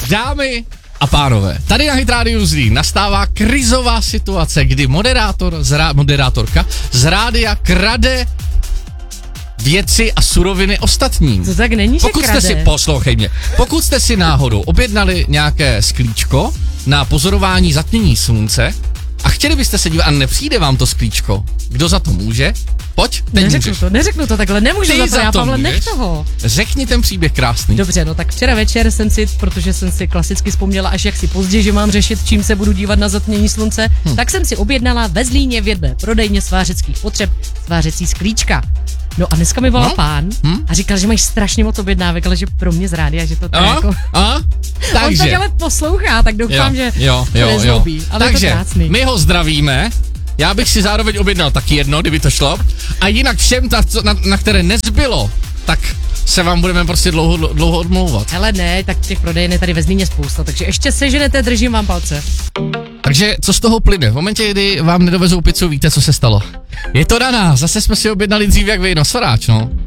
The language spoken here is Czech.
Dámy a pánové, tady na Hit Radio Zlín nastává krizová situace, kdy moderátorka z rádia krade věci a suroviny ostatním. To tak není, že krade. Poslouchej mě, pokud jste si náhodou objednali nějaké sklíčko na pozorování zatmění slunce a chtěli byste se dívat a nepřijde vám to sklíčko, kdo za to může? Pojď, teď neřeknu to takhle, nemůžu za to, já Pavle, nech toho. Řekni ten příběh krásný. Dobře, no tak včera večer jsem si, protože jsem si klasicky vzpomněla až jaksi pozdě, že mám řešit, čím se budu dívat na zatmění slunce, tak jsem si objednala ve Zlíně v jedné prodejně svářeckých potřeb svářecí sklíčka. No a dneska mi volal pán a říkal, že mají strašně moc objednávek, ale že pro mě z rádia, že to tak jako... Takže. On to ale poslouchá, tak doufám, že to nezlobí, ale takže, je to krásný. my ho zdravíme, já bych si zároveň objednal taky jedno, kdyby to šlo. A jinak všem, na které nezbylo, tak se vám budeme prostě dlouho odmlouvat. Hele ne, tak těch prodejen je tady ve Zlíně spousta, takže ještě seženete, držím vám palce. Takže co z toho plyne? V momentě, kdy vám nedovezou pizzu, víte, co se stalo? Je to na nás, zase jsme si objednali dřív jak vy, no svaráč, no.